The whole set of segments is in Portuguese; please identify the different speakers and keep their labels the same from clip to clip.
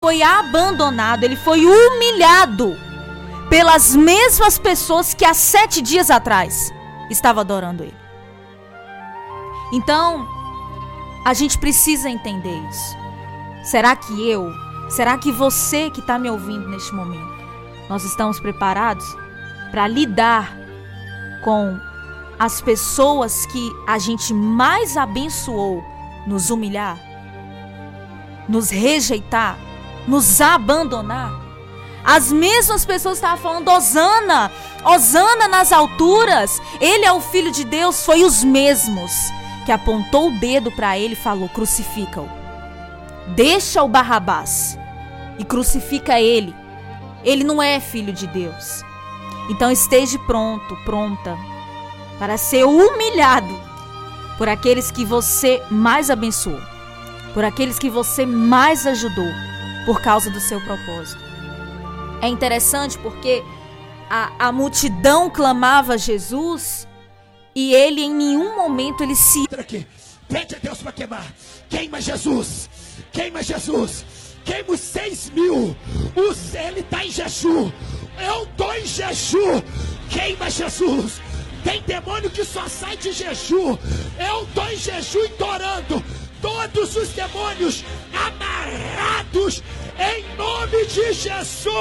Speaker 1: foi abandonado, ele foi humilhado pelas mesmas pessoas que há 7 dias atrás estavam adorando ele. Então, a gente precisa entender isso. Será que você que está me ouvindo neste momento, nós estamos preparados para lidar com as pessoas que a gente mais abençoou nos humilhar, nos rejeitar, nos abandonar? As mesmas pessoas estavam falando Hosana, Hosana nas alturas, ele é o Filho de Deus. Foi os mesmos que apontou o dedo para ele e falou: crucifica-o, deixa o Barrabás e crucifica ele. Ele não é Filho de Deus. Então esteja pronta para ser humilhado por aqueles que você mais abençoou, por aqueles que você mais ajudou, por causa do seu propósito. É interessante porque a multidão clamava a Jesus e ele em nenhum momento ele se...
Speaker 2: Pede a Deus para queimar. Queima Jesus. Queima Jesus. Queima os 6.000. Ele está em jejum. Eu estou em jejum. Queima Jesus. Tem demônio que só sai de jejum. Eu estou em jejum e estou orando. Todos os demônios amarrados em nome de Jesus.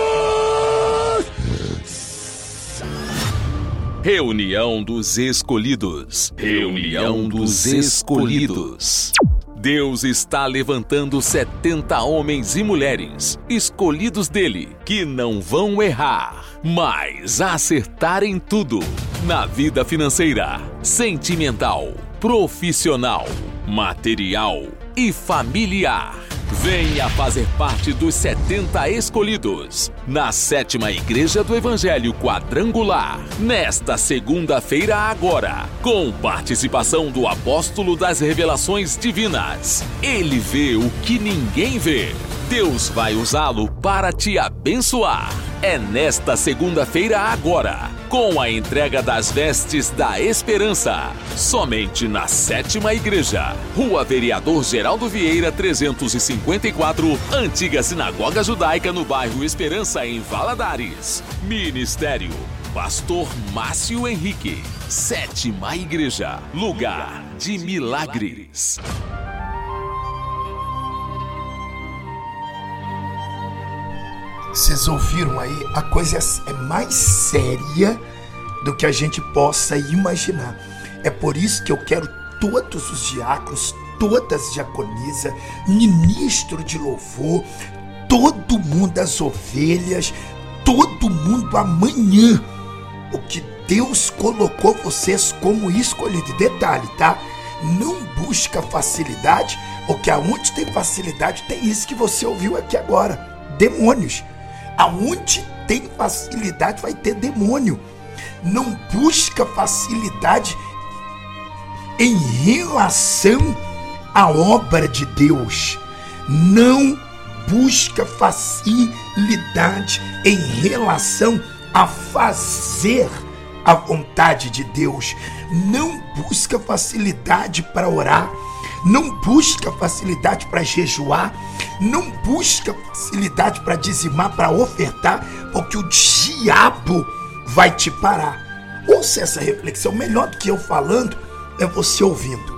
Speaker 3: Reunião dos escolhidos. Reunião dos escolhidos. Deus está levantando 70 homens e mulheres escolhidos dele, que não vão errar, mas acertar em tudo, na vida financeira, sentimental, profissional, material e familiar. Venha fazer parte dos 70 escolhidos na 7ª Igreja do Evangelho Quadrangular, nesta segunda-feira agora, com participação do Apóstolo das Revelações Divinas. Ele vê o que ninguém vê. Deus vai usá-lo para te abençoar. É nesta segunda-feira agora, com a entrega das vestes da esperança, somente na 7ª Igreja, Rua Vereador Geraldo Vieira 354, Antiga Sinagoga Judaica, no bairro Esperança, em Valadares. Ministério Pastor Márcio Henrique. 7ª Igreja, lugar de milagres.
Speaker 2: Vocês ouviram aí? A coisa é mais séria do que a gente possa imaginar. É por isso que eu quero todos os diáconos, todas as diaconisas, ministro de louvor, todo mundo, as ovelhas, todo mundo amanhã. O que Deus colocou vocês como escolhido. Detalhe, tá? Não busca facilidade, porque aonde tem facilidade tem isso que você ouviu aqui agora: demônios. Aonde tem facilidade vai ter demônio. Não busca facilidade em relação à obra de Deus. Não busca facilidade em relação a fazer a vontade de Deus. Não busca facilidade para orar. Não busca facilidade para jejuar. Não busca facilidade para dizimar, para ofertar, porque o diabo vai te parar. Ouça essa reflexão. Melhor do que eu falando é você ouvindo.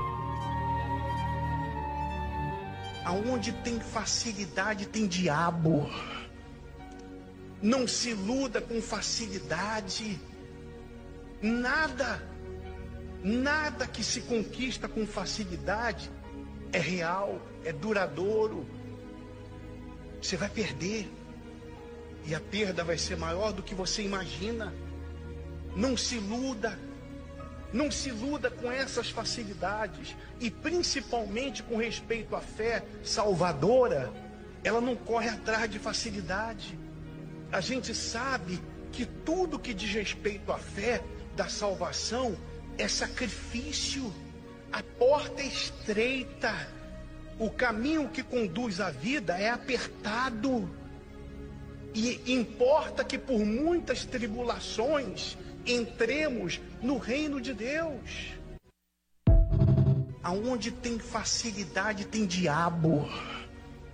Speaker 2: Aonde tem facilidade tem diabo. Não se iluda com facilidade. Nada que se conquista com facilidade é real, é duradouro. Você vai perder. E a perda vai ser maior do que você imagina. Não se iluda. Não se iluda com essas facilidades. E principalmente com respeito à fé salvadora, ela não corre atrás de facilidade. A gente sabe que tudo que diz respeito à fé da salvação é sacrifício. A porta é estreita. O caminho que conduz à vida é apertado. E importa que por muitas tribulações entremos no reino de Deus. Aonde tem facilidade tem diabo.